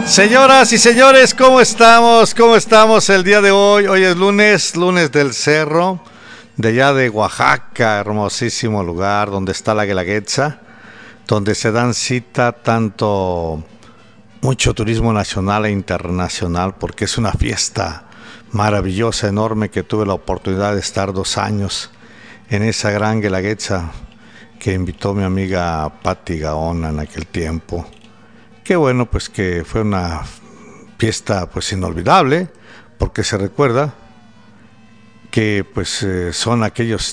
Señoras y señores, ¿cómo estamos? ¿Cómo estamos el día de hoy? Hoy es lunes del Cerro, de allá de Oaxaca, hermosísimo lugar donde está la Guelaguetza, donde se dan cita mucho turismo nacional e internacional, porque es una fiesta maravillosa, enorme, que tuve la oportunidad de estar 2 años en esa gran Guelaguetza que invitó mi amiga Patti Gaona en aquel tiempo. Qué bueno, pues que fue una fiesta pues inolvidable, porque se recuerda que pues son aquellos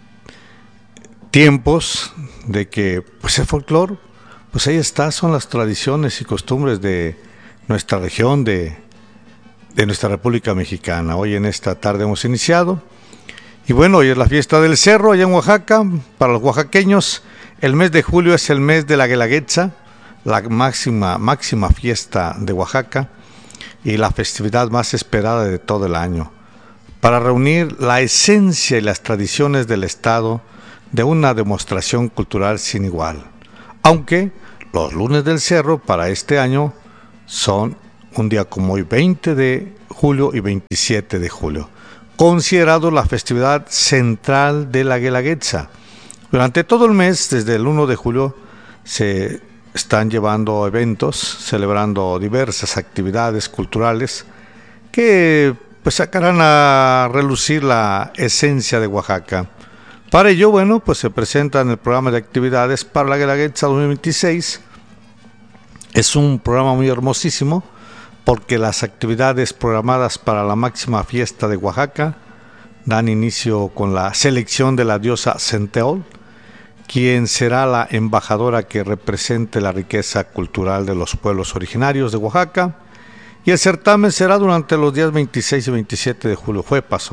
tiempos de que pues el folclore, pues ahí está, son las tradiciones y costumbres de nuestra región, de nuestra República Mexicana. Hoy en esta tarde hemos iniciado, y bueno, hoy es la fiesta del Cerro allá en Oaxaca. Para los oaxaqueños, el mes de julio es el mes de la Guelaguetza, la máxima fiesta de Oaxaca y la festividad más esperada de todo el año, para reunir la esencia y las tradiciones del estado de una demostración cultural sin igual. Aunque los lunes del Cerro para este año son un día como hoy, 20 de julio y 27 de julio, considerado la festividad central de la Guelaguetza. Durante todo el mes, desde el 1 de julio, se están llevando eventos, celebrando diversas actividades culturales que pues sacarán a relucir la esencia de Oaxaca. Para ello, bueno, pues se presenta en el programa de actividades para la Guelaguetza 2026. Es un programa muy hermosísimo, porque las actividades programadas para la máxima fiesta de Oaxaca dan inicio con la selección de la diosa Centeol, quien será la embajadora que represente la riqueza cultural de los pueblos originarios de Oaxaca, y el certamen será durante los días 26 y 27 de julio.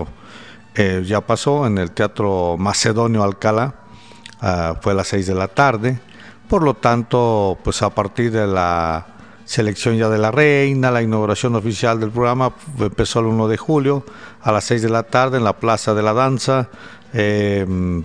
Ya pasó en el Teatro Macedonio Alcalá, fue a las 6 de la tarde, por lo tanto, pues a partir de la selección ya de la reina, la inauguración oficial del programa empezó el 1 de julio a las 6 de la tarde en la Plaza de la Danza, en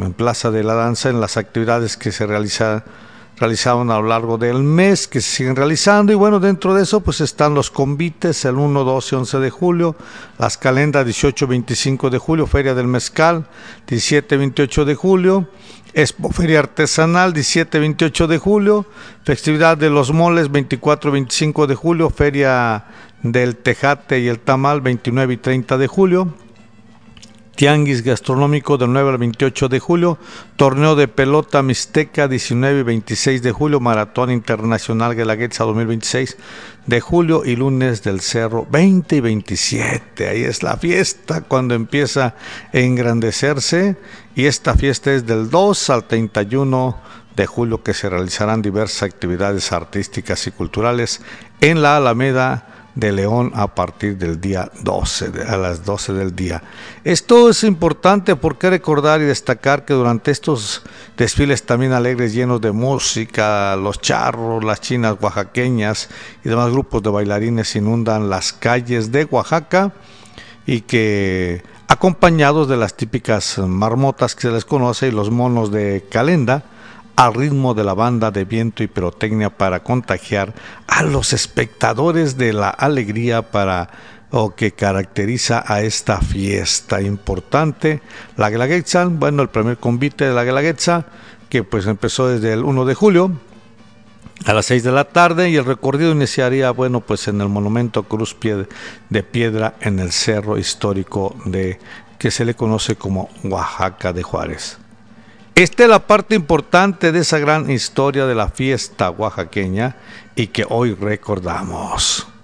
las actividades que se realizaban a lo largo del mes, que se siguen realizando. Y bueno, dentro de eso pues están los convites el 1, 12 y 11 de julio, las calendas 18, 25 de julio, Feria del Mezcal 17, 28 de julio, Expo Feria Artesanal 17, 28 de julio, festividad de los moles 24, 25 de julio, Feria del Tejate y el Tamal 29 y 30 de julio, Tianguis Gastronómico del 9 al 28 de julio, Torneo de Pelota Mixteca 19 y 26 de julio, Maratón Internacional Guelaguetza 2026 de julio, y Lunes del Cerro 20 y 27. Ahí es la fiesta cuando empieza a engrandecerse, y esta fiesta es del 2 al 31 de julio, que se realizarán diversas actividades artísticas y culturales en la Alameda de León a partir del día 12, a las 12 del día. Esto es importante porque recordar y destacar que durante estos desfiles también alegres, llenos de música, los charros, las chinas oaxaqueñas y demás grupos de bailarines inundan las calles de Oaxaca, y que acompañados de las típicas marmotas que se les conoce y los monos de calenda, al ritmo de la banda de viento y pirotecnia, para contagiar a los espectadores de la alegría que caracteriza a esta fiesta importante, la Guelaguetza. Bueno, el primer convite de la Guelaguetza, que pues empezó desde el 1 de julio a las 6 de la tarde, y el recorrido iniciaría, bueno, pues en el monumento Cruz de Piedra en el cerro histórico que se le conoce como Oaxaca de Juárez. Esta es la parte importante de esa gran historia de la fiesta oaxaqueña y que hoy recordamos.